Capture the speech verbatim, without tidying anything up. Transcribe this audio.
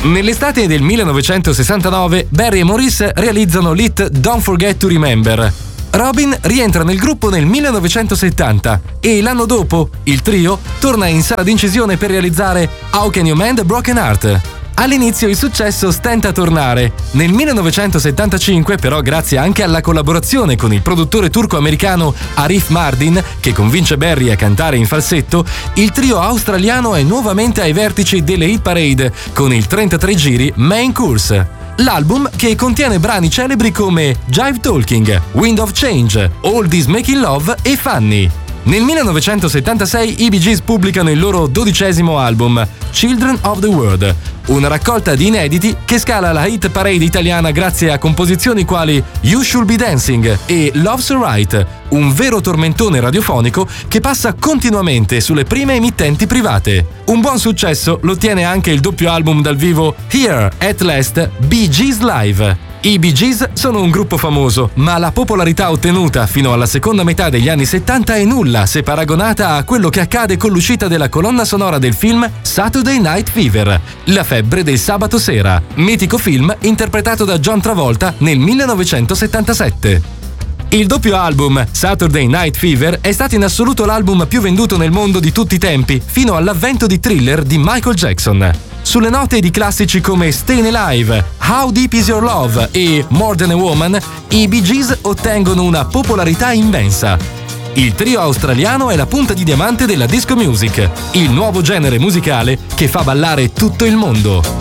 Nell'estate del millenovecentosessantanove, Barry e Maurice realizzano l'hit Don't Forget to Remember. Robin rientra nel gruppo nel millenovecentosettanta e l'anno dopo il trio torna in sala d'incisione per realizzare How Can You Mend a Broken Heart? All'inizio il successo stenta a tornare. Nel millenovecentosettantacinque, però, grazie anche alla collaborazione con il produttore turco-americano Arif Mardin, che convince Barry a cantare in falsetto, il trio australiano è nuovamente ai vertici delle hit parade con il trentatré giri Main Course. L'album, che contiene brani celebri come Jive Talking, Wind of Change, All This Making Love e Funny. Nel millenovecentosettantasei i Bee Gees pubblicano il loro dodicesimo album, Children of the World, una raccolta di inediti che scala la hit parade italiana grazie a composizioni quali You Should Be Dancing e Love's Right, un vero tormentone radiofonico che passa continuamente sulle prime emittenti private. Un buon successo lo ottiene anche il doppio album dal vivo Here at Last Bee Gees Live. I Bee Gees sono un gruppo famoso, ma la popolarità ottenuta fino alla seconda metà degli anni settanta è nulla se paragonata a quello che accade con l'uscita della colonna sonora del film Saturday Night Fever, La febbre del sabato sera, mitico film interpretato da John Travolta nel millenovecentosettantasette. Il doppio album Saturday Night Fever è stato in assoluto l'album più venduto nel mondo di tutti i tempi, fino all'avvento di Thriller di Michael Jackson. Sulle note di classici come Stayin' Alive, How Deep Is Your Love e More Than a Woman, i Bee Gees ottengono una popolarità immensa. Il trio australiano è la punta di diamante della disco music, il nuovo genere musicale che fa ballare tutto il mondo.